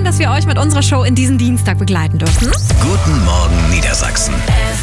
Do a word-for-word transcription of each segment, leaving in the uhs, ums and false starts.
Schön, dass wir euch mit unserer Show in diesen Dienstag begleiten dürfen. Guten Morgen Niedersachsen.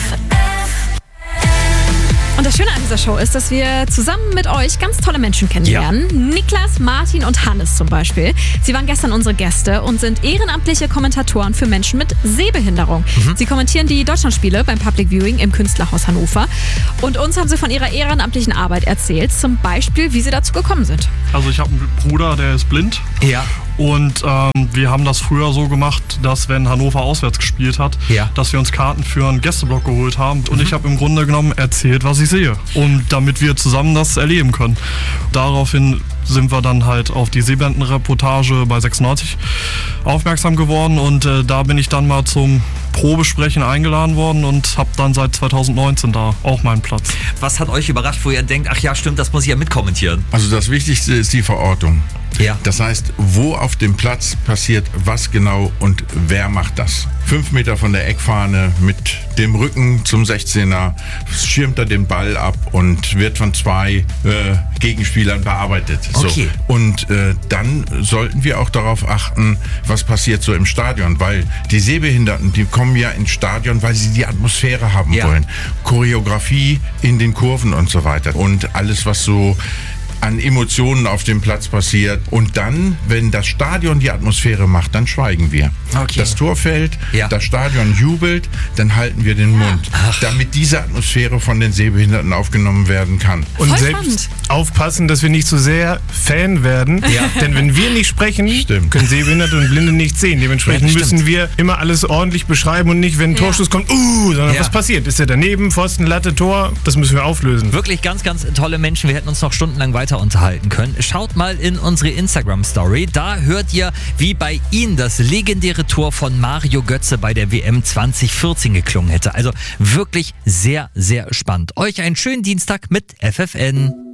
Und das Schöne an dieser Show ist, dass wir zusammen mit euch ganz tolle Menschen kennenlernen. Ja. Niklas, Martin und Hannes zum Beispiel. Sie waren gestern unsere Gäste und sind ehrenamtliche Kommentatoren für Menschen mit Sehbehinderung. Mhm. Sie kommentieren die Deutschlandspiele beim Public Viewing im Künstlerhaus Hannover. Und uns haben sie von ihrer ehrenamtlichen Arbeit erzählt. Zum Beispiel, wie sie dazu gekommen sind. Also ich habe einen Bruder, der ist blind. Ja. Und ähm, wir haben das früher so gemacht, dass wenn Hannover auswärts gespielt hat, ja. dass wir uns Karten für einen Gästeblock geholt haben. Und mhm. ich habe im Grunde genommen erzählt, was ich sehe. Und damit wir zusammen das erleben können. Daraufhin sind wir dann halt auf die Sehbehindertenreportage bei sechsundneunzig aufmerksam geworden. Und äh, da bin ich dann mal zum Probesprechen eingeladen worden und habe dann seit zweitausendneunzehn da auch meinen Platz. Was hat euch überrascht, wo ihr denkt, ach ja, stimmt, das muss ich ja mitkommentieren? Also das Wichtigste ist die Verortung. Ja. Das heißt, wo auf dem Platz passiert was genau und wer macht das? Fünf Meter von der Eckfahne mit dem Rücken zum sechzehner schirmt er den Ball ab und wird von zwei äh, Gegenspielern bearbeitet. Okay. So. Und äh, dann sollten wir auch darauf achten, was passiert so im Stadion, weil die Sehbehinderten, die kommen ja ins Stadion, weil sie die Atmosphäre haben ja. wollen. Choreografie in den Kurven und so weiter und alles, was so an Emotionen auf dem Platz passiert. Und dann, wenn das Stadion die Atmosphäre macht, dann schweigen wir. Okay. Das Tor fällt, ja. das Stadion jubelt, dann halten wir den Mund, Ach. damit diese Atmosphäre von den Sehbehinderten aufgenommen werden kann. Und Voll selbst spannend. aufpassen, dass wir nicht zu sehr Fan werden. Ja. Denn wenn wir nicht sprechen, Stimmt. können Sehbehinderte und Blinde nicht sehen. Dementsprechend Ja, müssen wir immer alles ordentlich beschreiben und nicht, wenn ein Ja. Torschuss kommt, uh, sondern Ja. was passiert? Ist er daneben, Pfosten, Latte, Tor? Das müssen wir auflösen. Wirklich ganz, ganz tolle Menschen. Wir hätten uns noch stundenlang weiter unterhalten können. Schaut mal in unsere Instagram-Story. Da hört ihr, wie bei Ihnen das legendäre Tor von Mario Götze bei der W M zwanzig vierzehn geklungen hätte. Also wirklich sehr, sehr spannend. Euch einen schönen Dienstag mit F F N.